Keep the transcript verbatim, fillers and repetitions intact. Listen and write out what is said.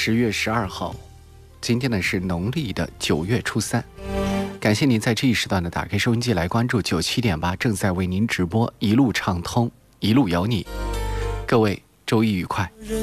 十月十二号，今天呢是农历的九月初三。感谢您在这一时段的打开收音机来关注九七点八，正在为您直播，一路畅通，一路有你。各位周一愉快。